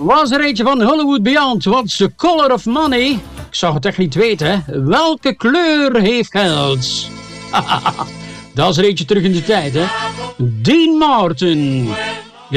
Was er eentje van Hollywood Beyond. What's the color of money? Ik zou het echt niet weten. Welke kleur heeft geld? Dat is er eentje terug in de tijd, hè? Dean Martin.